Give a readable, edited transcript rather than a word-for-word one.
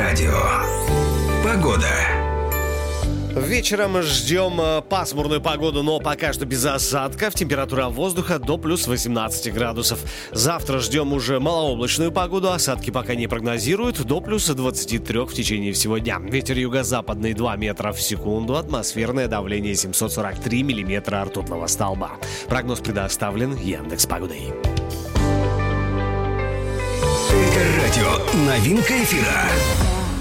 Эльдорадио. Погода. Вечером ждем пасмурную погоду, но пока что без осадков. Температура воздуха до плюс 18 градусов. Завтра ждем уже малооблачную погоду. Осадки пока не прогнозируют. До плюс 23 в течение всего дня. Ветер юго-западный 2 метра в секунду. Атмосферное давление 743 миллиметра ртутного столба. Прогноз предоставлен Яндекс.Погодой. Эльдорадио. Новинка эфира.